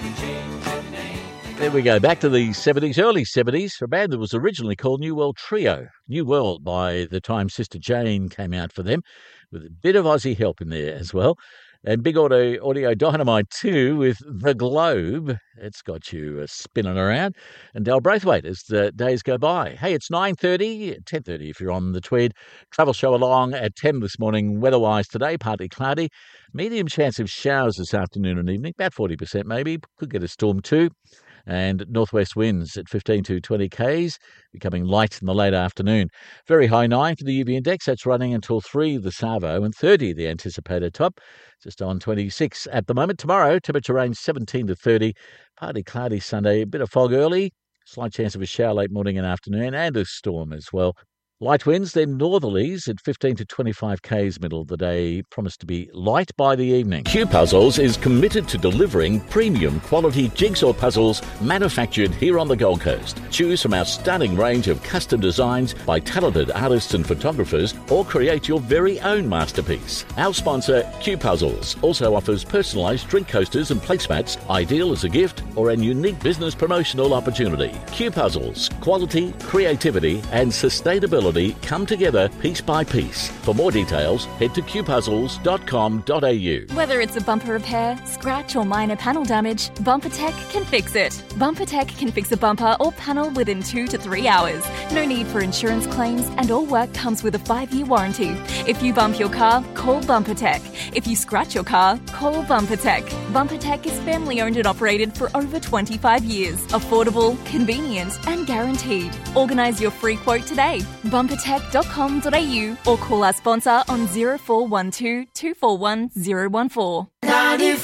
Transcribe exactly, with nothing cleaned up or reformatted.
There we go, back to the seventies, early seventies, for a band that was originally called New World Trio. New World, by the time Sister Jane came out for them, with a bit of Aussie help in there as well. And Big Audio, Audio Dynamite too, with The Globe. It's got you uh, spinning around. And Dale Braithwaite as the days go by. Hey, it's nine thirty, ten thirty if you're on the Tweed. Travel show along at ten this morning. Weather-wise today, partly cloudy. Medium chance of showers this afternoon and evening, about forty percent maybe. Could get a storm too. And northwest winds at fifteen to twenty kays, becoming light in the late afternoon. Very high nine for the U V index. That's running until three the Savo, and thirty the anticipated top. Just on twenty-six at the moment. Tomorrow, temperature range seventeen to thirty. Partly cloudy Sunday, a bit of fog early. Slight chance of a shower late morning and afternoon, and a storm as well. Light winds, then northerlies at fifteen to twenty-five kays middle of the day, promised to be light by the evening. Q Puzzles is committed to delivering premium quality jigsaw puzzles manufactured here on the Gold Coast. Choose from our stunning range of custom designs by talented artists and photographers, or create your very own masterpiece. Our sponsor, Q Puzzles, also offers personalised drink coasters and placemats, ideal as a gift or a unique business promotional opportunity. Q Puzzles, quality, creativity and sustainability come together piece by piece. For more details, head to q puzzles dot com dot a u. Whether it's a bumper repair, scratch or minor panel damage, BumperTech can fix it. BumperTech can fix a bumper or panel within two to three hours. No need for insurance claims, and all work comes with a five-year warranty. If you bump your car, call BumperTech. If you scratch your car, call BumperTech. BumperTech is family owned and operated for over twenty-five years. Affordable, convenient and guaranteed. Organise your free quote today. bumper tech dot com dot a u or call our sponsor on zero four one two, two four one zero one four.